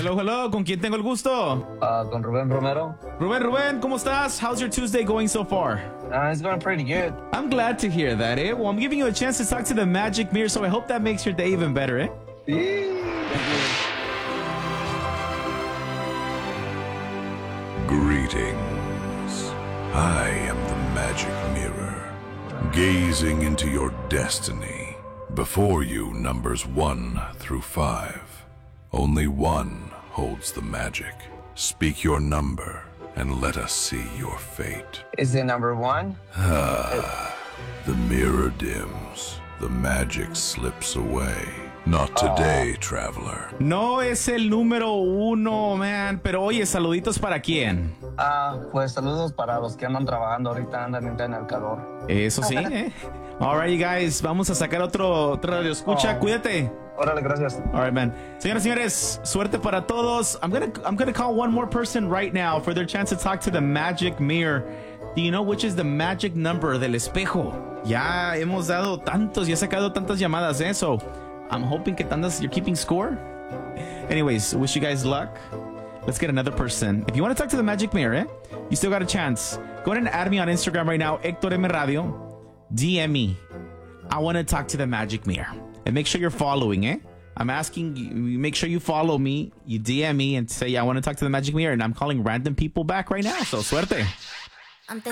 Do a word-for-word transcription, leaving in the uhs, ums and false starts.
Hello, hello. ¿Con quién tengo el gusto? Uh, con Rubén Romero. Rubén, Rubén, ¿cómo estás? How's your Tuesday going so far? Uh, it's going pretty good. I'm glad to hear that, eh? Well, I'm giving you a chance to talk to the Magic Mirror, so I hope that makes your day even better, eh? Greetings. I am the Magic Mirror, gazing into your destiny. Before you, numbers one through five. Only one holds the magic. Speak your number, and let us see your fate. Is it number one? Ah, the mirror dims. The magic slips away. Not today, traveler. No es el número uno, man. Pero oye, saluditos para quién. Ah, pues saludos para los que andan trabajando ahorita, andan en el calor. Eso sí, eh. Alright, you guys. Vamos a sacar otro, otro radio escucha. Oh. Cuídate. Órale, gracias. Alright, man. Señoras y señores, suerte para todos. I'm gonna, I'm gonna call one more person right now for their chance to talk to the Magic Mirror. Do you know which is the magic number del espejo? Ya hemos dado tantos, ya he sacado tantas llamadas, eh. So, I'm hoping que tandas, you're keeping score. Anyways, wish you guys luck. Let's get another person. If you want to talk to the Magic Mirror, eh, you still got a chance. Go ahead and add me on Instagram right now, Hector M Radio. D M me. I want to talk to the Magic Mirror. And make sure you're following, eh? I'm asking you, make sure you follow me. You D M me and say, yeah, I want to talk to the Magic Mirror. And I'm calling random people back right now. So, suerte.